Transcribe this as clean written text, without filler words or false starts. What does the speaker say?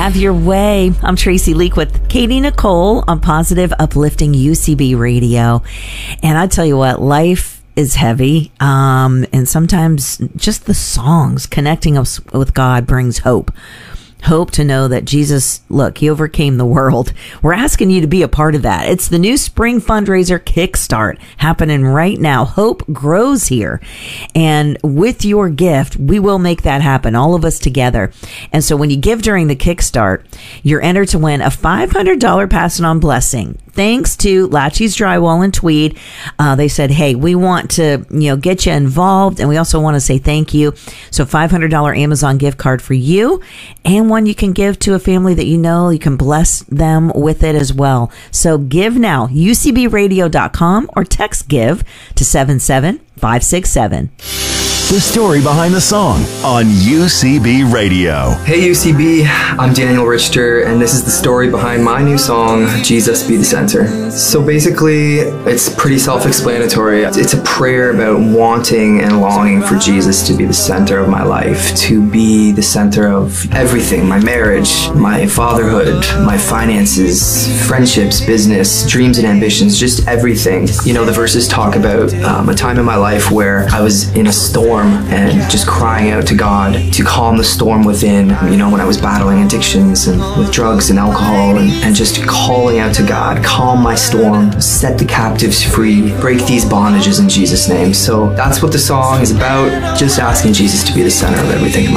Have Your Way. I'm Tracy Leak with Katie Nicole on Positive Uplifting UCB Radio. And I tell you what, life is heavy. And sometimes just the songs connecting us with God brings hope. Hope to know that Jesus, look, he overcame the world. We're asking you to be a part of that. It's the new spring fundraiser Kickstart happening right now. Hope grows here. And with your gift, we will make that happen, all of us together. And so when you give during the Kickstart, you're entered to win a $500 Pass It On blessing. Thanks to Latchy's Drywall in Tweed. They said, hey, we want to, get you involved, and we also want to say thank you. So $500 Amazon gift card for you, and one you can give to a family that you can bless them with it as well. So give now, ucbradio.com, or text give to 77567. The story behind the song on UCB Radio. Hey UCB, I'm Daniel Richter, and this is the story behind my new song, Jesus Be the Center. So basically, it's pretty self-explanatory. It's a prayer about wanting and longing for Jesus to be the center of my life, to be the center of everything, my marriage, my fatherhood, my finances, friendships, business, dreams and ambitions, just everything. The verses talk about a time in my life where I was in a storm and just crying out to God to calm the storm within, when I was battling addictions and with drugs and alcohol, and just calling out to God, calm my storm, set the captives free, break these bondages in Jesus' name. So that's what the song is about, just asking Jesus to be the center of everything in my life.